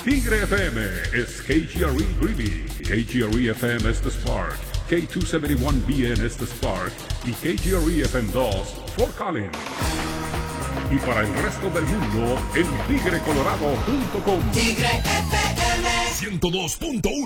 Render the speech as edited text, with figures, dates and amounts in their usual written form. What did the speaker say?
Tigre FM is KGRE Greeley, KGRE FM is the Spark, K271BN is the Spark y KGRE FM 2 Fort Collins. Y para el resto del mundo en tigrecolorado.com. Tigre FM 102.1